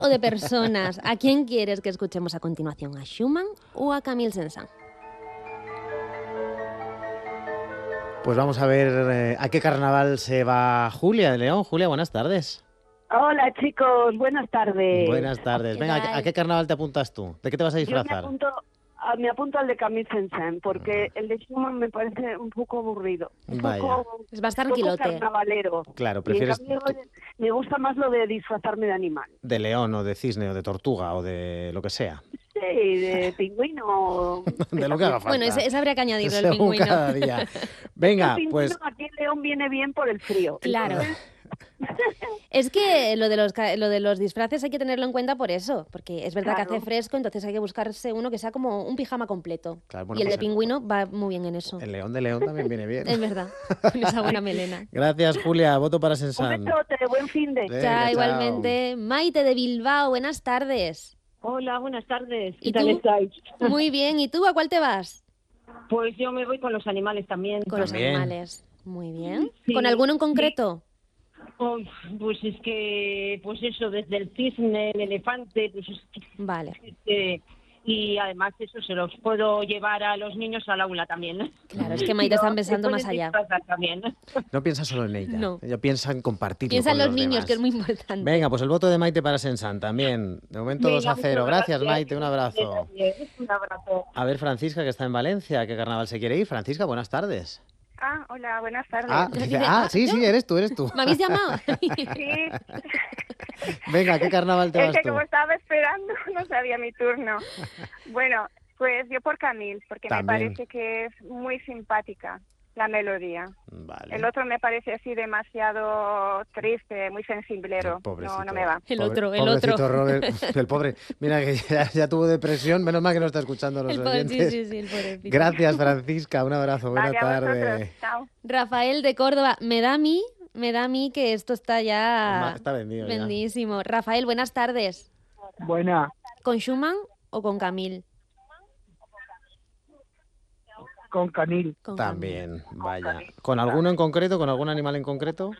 o de personas? ¿A quién quieres que escuchemos a continuación? ¿A Schumann o a Camille Saint-Saëns? Pues vamos a ver a qué carnaval se va Julia de León. Julia, buenas tardes. Hola chicos, buenas tardes. Buenas tardes. Venga, ¿a qué carnaval te apuntas tú? ¿De qué te vas a disfrazar? Me apunto al de Camille Saint-Saëns, porque el de Schumann me parece un poco aburrido. Es bastante poco tranquilote. Carnavalero. Claro, prefieres... Y en cambio, me gusta más lo de disfrazarme de animal. De león o de cisne o de tortuga o de lo que sea. Sí, de pingüino. De lo que haga falta. Bueno, ese habría que añadirlo, el Según pingüino. cada día. Venga, el pues... pingüino aquí en León viene bien por el frío. Claro. Es que lo de los disfraces hay que tenerlo en cuenta por eso, porque es verdad que hace fresco, entonces hay que buscarse uno que sea como un pijama completo. Claro, bueno, y el pues de pingüino va muy bien en eso. El león de León también viene bien. Es verdad, con esa buena melena. Gracias, Julia. Voto para Saint-Saëns. Un besote, buen fin de. Chao, igualmente. Maite de Bilbao, buenas tardes. Hola, buenas tardes. ¿Y ¿Qué tal estáis? Muy bien. ¿Y tú a cuál te vas? Pues yo me voy con los animales también. Con los animales. Muy bien. Sí. ¿Con alguno en concreto? Oh, pues es que, pues eso, desde el cisne, el elefante, pues es que, vale. Y además eso se los puedo llevar a los niños al aula también. Claro, es que Maite está pensando más allá. También. No piensa solo en ella. No. Ella piensa en compartirlo. Piensa en con los niños, demás. que es muy importante. Venga, pues el voto de Maite para Saint-Saëns también. De momento 2-0. Gracias, Maite. Un abrazo. Un abrazo. A ver, Francisca, que está en Valencia. ¿A qué carnaval se quiere ir? Francisca, buenas tardes. Hola, buenas tardes. Sí, eres tú. ¿Me habéis llamado? Sí. Venga, ¿a qué carnaval te vas Es que tú? como estaba esperando, no sabía mi turno. Bueno, pues yo por Camille, porque También. me parece que es muy simpática la melodía. Vale. El otro me parece así demasiado triste, muy sensiblero. No me va. Pobrecito Robert, el pobre. Mira que ya tuvo depresión, menos mal que no está escuchando los oyentes. Sí, el pobrecito. Gracias, Francisca, un abrazo, buena tarde. Chao. Rafael de Córdoba, me da a mí que esto está ya Está vendido vendidísimo. Rafael, buenas tardes. Buena. ¿Con Schumann o con Camille? Con Camille. También, vaya. ¿Con alguno en concreto? ¿Con algún animal en concreto?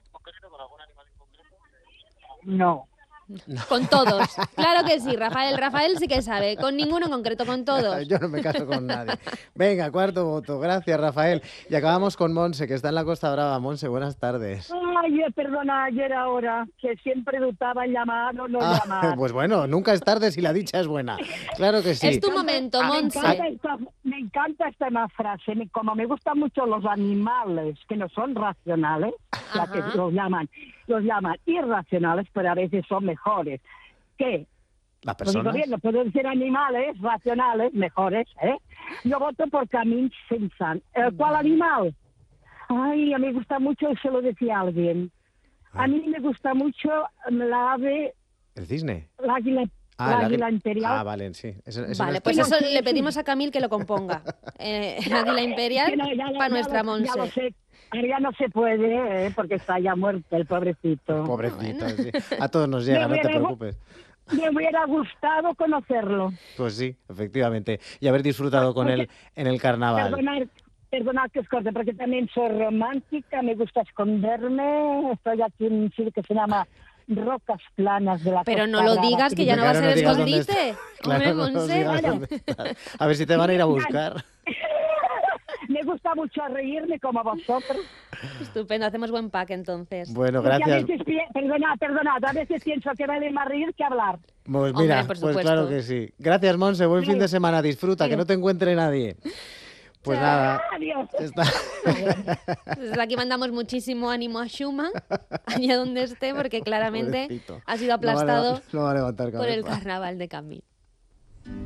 No. Con todos. Claro que sí, Rafael. Rafael sí que sabe. Con ninguno en concreto, con todos. Yo no me caso con nadie. Venga, cuarto voto. Gracias, Rafael. Y acabamos con Monse, que está en la Costa Brava. Monse, buenas tardes. Ay, perdona, ayer ahora, que siempre dudaba en llamar o no llamar. Pues bueno, nunca es tarde si la dicha es buena. Claro que sí. Es tu momento, Monse. Me encanta esta frase. Como me gustan mucho los animales que no son racionales, ya que los llaman irracionales, pero a veces son mejores que las personas. No puedo decir animales racionales mejores, ¿eh? Yo voto por Camille Saint-Saëns. ¿Cuál animal? Ay, a mí me gusta mucho, y se lo decía a alguien. A mí me gusta mucho la ave... ¿El cisne? La águila imperial. Vale, sí. Vale, pues eso le pedimos a Camille que lo componga. El águila imperial para nuestra Monse. Ya lo sé. Pero ya no se puede, porque está ya muerto el pobrecito. Pobrecito, sí. A todos nos llega, no te preocupes. Me hubiera gustado conocerlo. Pues sí, efectivamente. Y haber disfrutado con él en el carnaval. Perdonad que os corte, porque también soy romántica, me gusta esconderme. Estoy aquí en un sitio que se llama Rocas Planas de la Pero Costa no lo Brava. digas, que ya no va a ser escondite. Claro, no nos digas dónde estás. A ver si te van a ir a buscar. Me gusta mucho reírme como vosotros. Estupendo, hacemos buen pack entonces. Bueno, gracias. Perdonad, a veces pienso que vale más reír que hablar. Pues mira, Hombre, por pues supuesto. claro que sí. Gracias, Monse, buen fin de semana, disfruta, que no te encuentre nadie. Pues nada. Adiós. Desde aquí mandamos muchísimo ánimo a Schumann, allá donde esté, porque claramente Pobrecito. ha sido aplastado No va a levantar por el cabeza. carnaval de Camille.